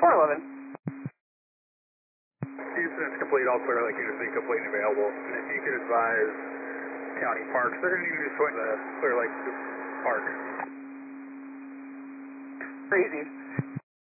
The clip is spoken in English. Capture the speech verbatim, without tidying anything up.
four eleven. Houston, it's complete, all clear, like you just be complete and available. And if you could advise county parks, they're going to need to join the Clear Lake Park. Crazy.